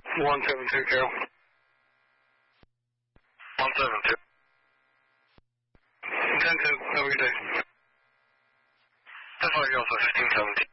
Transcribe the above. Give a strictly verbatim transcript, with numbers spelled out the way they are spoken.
one seven two, Carol. one seven two. ten two, have a good day. That's why you also fifteen seventeen.